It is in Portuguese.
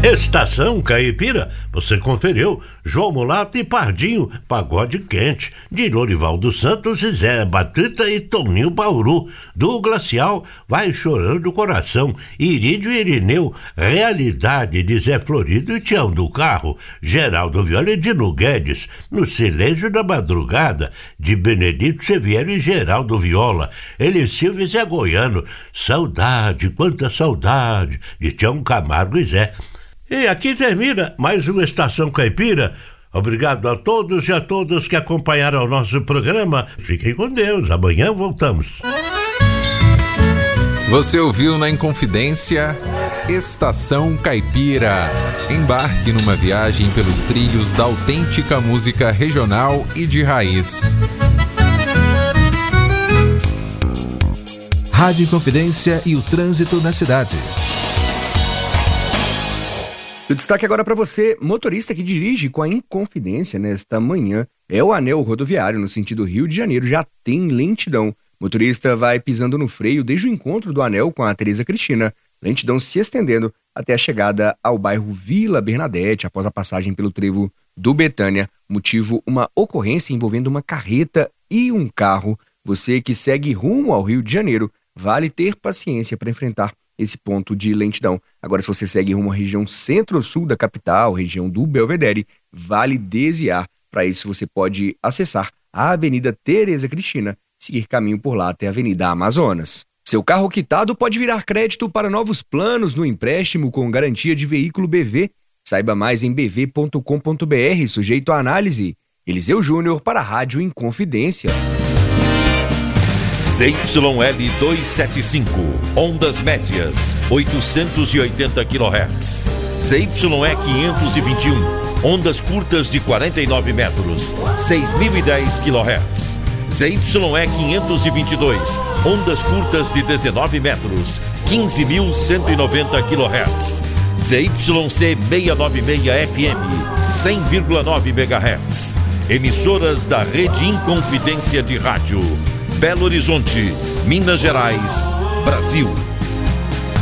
Estação Caipira, você conferiu João Mulato e Pardinho, Pagode Quente, de Lorivaldo Santos e Zé Batista e Toninho Bauru. Do Glacial, Vai Chorando o Coração, Irídio e Irineu, Realidade, de Zé Florido e Tião do Carro, Geraldo Viola e Dino Guedes, No Silêncio da Madrugada, de Benedito Severo e Geraldo Viola, Elissilvio e Zé Goiano, Saudade, Quanta Saudade, de Tião Camargo e Zé. E aqui termina mais uma Estação Caipira. Obrigado a todos e a todas que acompanharam o nosso programa. Fiquem com Deus, amanhã voltamos. Você ouviu na Inconfidência Estação Caipira. Embarque numa viagem pelos trilhos da autêntica música regional e de raiz. Rádio Inconfidência e o trânsito na cidade. O destaque agora para você, motorista que dirige com a Inconfidência nesta manhã, é o anel rodoviário no sentido Rio de Janeiro, já tem lentidão. O motorista vai pisando no freio desde o encontro do anel com a Tereza Cristina, lentidão se estendendo até a chegada ao bairro Vila Bernadette, após a passagem pelo trevo do Betânia. Motivo, uma ocorrência envolvendo uma carreta e um carro. Você que segue rumo ao Rio de Janeiro, vale ter paciência para enfrentar esse ponto de lentidão. Agora, se você segue rumo à região centro-sul da capital, região do Belvedere, vale desviar. Para isso, você pode acessar a Avenida Tereza Cristina, seguir caminho por lá até a Avenida Amazonas. Seu carro quitado pode virar crédito para novos planos no empréstimo com garantia de veículo BV. Saiba mais em bv.com.br, sujeito à análise. Eliseu Júnior para a Rádio Inconfidência. ZYL 275, ondas médias, 880 kHz. ZYE 521, ondas curtas de 49 metros, 6.010 kHz. ZYE 522, ondas curtas de 19 metros, 15.190 kHz. ZYC 696 FM, 100,9 MHz. Emissoras da Rede Inconfidência de Rádio. Belo Horizonte, Minas Gerais, Brasil.